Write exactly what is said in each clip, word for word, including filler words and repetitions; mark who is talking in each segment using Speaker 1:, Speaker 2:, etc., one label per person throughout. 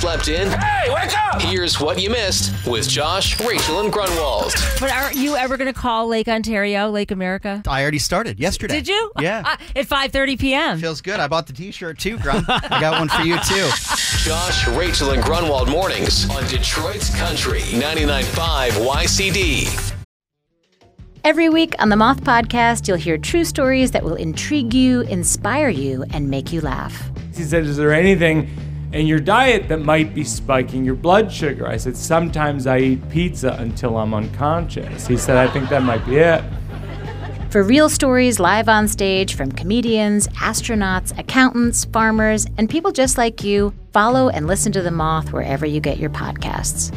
Speaker 1: slept in?
Speaker 2: Hey, wake up!
Speaker 1: Here's what you missed with Josh, Rachel, and Grunwald.
Speaker 3: But are you ever going to call Lake Ontario Lake America?
Speaker 4: I already started yesterday.
Speaker 3: Did you?
Speaker 4: Yeah.
Speaker 3: Uh, at five thirty p.m.
Speaker 4: Feels good. I bought the t-shirt too, Grun. I got one for you too.
Speaker 1: Josh, Rachel, and Grunwald mornings on Detroit's Country ninety-nine point five Y C D.
Speaker 5: Every week on the Moth Podcast, you'll hear true stories that will intrigue you, inspire you, and make you laugh.
Speaker 6: He said, is there anything in your diet that might be spiking your blood sugar? I said, sometimes I eat pizza until I'm unconscious. He said, I think that might be it.
Speaker 5: For real stories live on stage from comedians, astronauts, accountants, farmers, and people just like you, follow and listen to The Moth wherever you get your podcasts.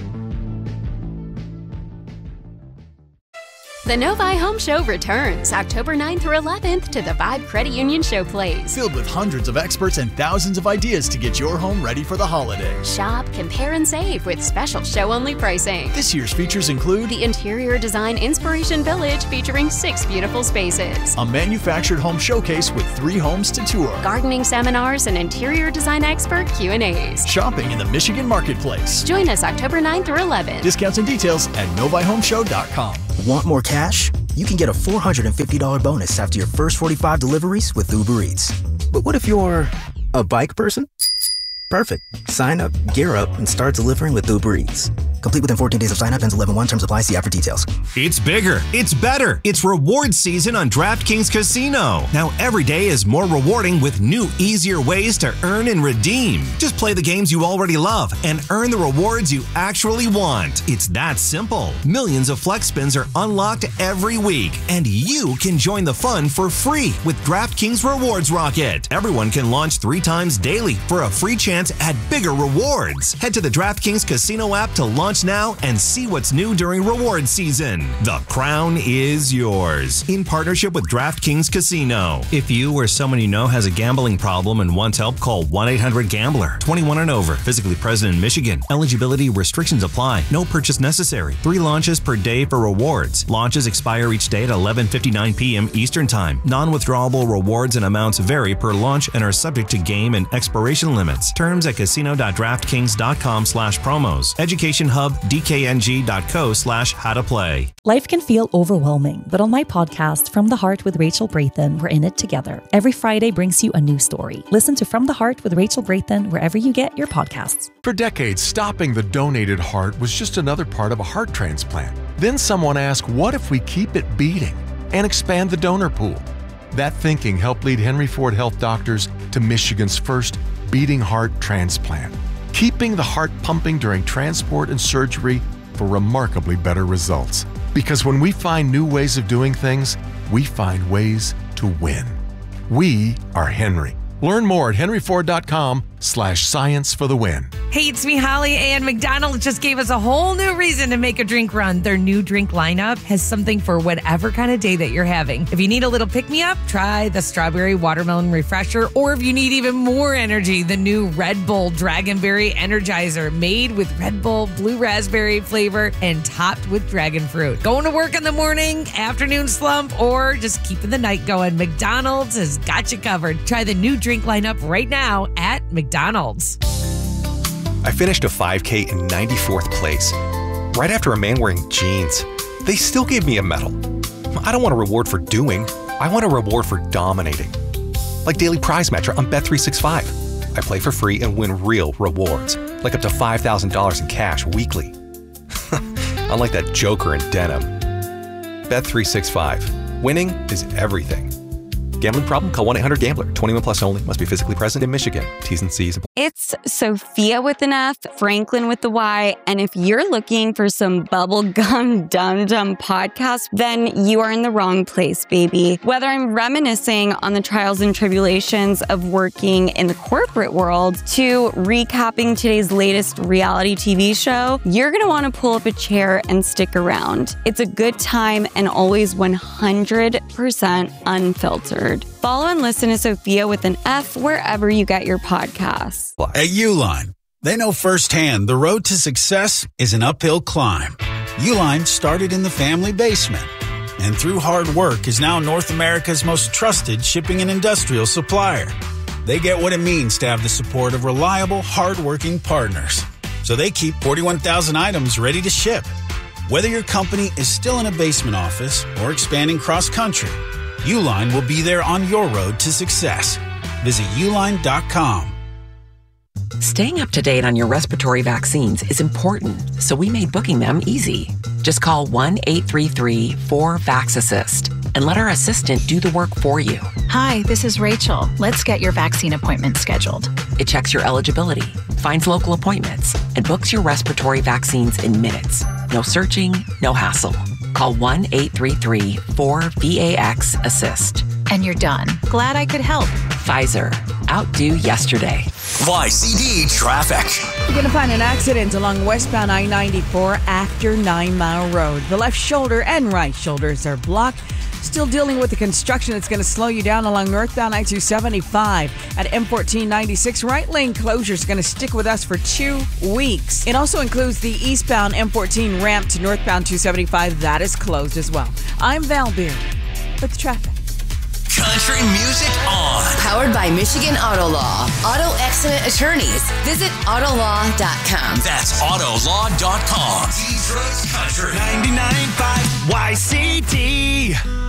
Speaker 7: The Novi Home Show returns October ninth through eleventh to the Vibe Credit Union Showplace.
Speaker 8: Filled with hundreds of experts and thousands of ideas to get your home ready for the holidays.
Speaker 7: Shop, compare, and save with special show-only pricing.
Speaker 8: This year's features include
Speaker 7: the Interior Design Inspiration Village featuring six beautiful spaces.
Speaker 8: A manufactured home showcase with three homes to tour.
Speaker 7: Gardening seminars and interior design expert Q and A's.
Speaker 8: Shopping in the Michigan Marketplace.
Speaker 7: Join us October ninth through eleventh.
Speaker 8: Discounts and details at novi home show dot com.
Speaker 9: Want more cash? You can get a four hundred fifty dollars bonus after your first forty-five deliveries with Uber Eats. But what if you're a bike person? Perfect. Sign up, gear up, and start delivering with Uber Eats. Complete within fourteen days of sign up. Ends eleven one. Terms apply. See app for details.
Speaker 10: It's bigger. It's better. It's reward season on DraftKings Casino. Now every day is more rewarding with new, easier ways to earn and redeem. Just play the games you already love and earn the rewards you actually want. It's that simple. Millions of flex spins are unlocked every week, and you can join the fun for free with DraftKings Rewards Rocket. Everyone can launch three times daily for a free chance at bigger rewards. Head to the DraftKings Casino app to launch now and see what's new during reward season. The crown is yours in partnership with DraftKings Casino. If you or someone you know has a gambling problem and wants help, call one eight hundred gambler. twenty-one and over. Physically present in Michigan. Eligibility restrictions apply. No purchase necessary. Three launches per day for rewards. Launches expire each day at eleven fifty-nine p.m. Eastern Time. Non-withdrawable rewards and amounts vary per launch and are subject to game and expiration limits. Terms at casino.draftkings.com slash promos. Education Hub, dkng.co slash how to play.
Speaker 11: Life can feel overwhelming, but on my podcast, From the Heart with Rachel Braithen, we're in it together. Every Friday brings you a new story. Listen to From the Heart with Rachel Braithen wherever you get your podcasts.
Speaker 12: For decades, stopping the donated heart was just another part of a heart transplant. Then someone asked, what if we keep it beating and expand the donor pool? That thinking helped lead Henry Ford Health doctors to Michigan's first beating heart transplant, keeping the heart pumping during transport and surgery for remarkably better results. Because when we find new ways of doing things, we find ways to win. We are Henry. Learn more at henry ford dot com slash science for the win.
Speaker 13: Hey, it's me, Holly, and McDonald's just gave us a whole new reason to make a drink run. Their new drink lineup has something for whatever kind of day that you're having. If you need a little pick-me-up, try the Strawberry Watermelon Refresher, or if you need even more energy, the new Red Bull Dragonberry Energizer, made with Red Bull Blue Raspberry flavor and topped with dragon fruit. Going to work in the morning, afternoon slump, or just keeping the night going, McDonald's has got you covered. Try the new drink lineup right now at McDonald's.
Speaker 14: I finished a five K in ninety-fourth place, right after a man wearing jeans. They still gave me a medal. I don't want a reward for doing. I want a reward for dominating. Like Daily Prize Matcher on Bet three sixty-five. I play for free and win real rewards, like up to five thousand dollars in cash weekly. Unlike that joker in denim. Bet three sixty-five. Winning is everything. Gambling problem? Call one eight hundred gambler. twenty-one plus only. Must be physically present in Michigan. T's and C's.
Speaker 15: It's Sophia with an F, Franklin with the Y, and if you're looking for some bubblegum dum-dum podcast, then you are in the wrong place, baby. Whether I'm reminiscing on the trials and tribulations of working in the corporate world to recapping today's latest reality T V show, you're going to want to pull up a chair and stick around. It's a good time and always one hundred percent unfiltered. Follow and listen to Sophia with an F wherever you get your podcasts.
Speaker 16: At Uline, they know firsthand the road to success is an uphill climb. Uline started in the family basement and through hard work is now North America's most trusted shipping and industrial supplier. They get what it means to have the support of reliable, hardworking partners. So they keep forty-one thousand items ready to ship. Whether your company is still in a basement office or expanding cross-country, Uline will be there on your road to success. Visit uline dot com.
Speaker 2: Staying up to date on your respiratory vaccines is important, so we made booking them easy. Just call one eight three three four VAX-ASSIST and let our assistant do the work for you.
Speaker 17: Hi, this is Rachel. Let's get your vaccine appointment scheduled.
Speaker 2: It checks your eligibility, finds local appointments, and books your respiratory vaccines in minutes. No searching, no hassle. Call one eight three three four VAX-ASSIST.
Speaker 17: And you're done. Glad I could help.
Speaker 2: Pfizer. Outdo yesterday.
Speaker 18: Y C D traffic.
Speaker 19: You're going to find an accident along westbound I ninety-four after Nine Mile Road. The left shoulder and right shoulders are blocked. Still dealing with the construction that's going to slow you down along northbound I two seventy-five. At M fourteen ninety-six, right lane closure is going to stick with us for two weeks. It also includes the eastbound M fourteen ramp to northbound two seventy-five. That is closed as well. I'm Val Beer with traffic.
Speaker 18: Country music on.
Speaker 20: Powered by Michigan Auto Law. Auto Accident Attorneys. Visit auto law dot com.
Speaker 18: That's auto law dot com. Detroit's Country ninety-nine point five Y C D.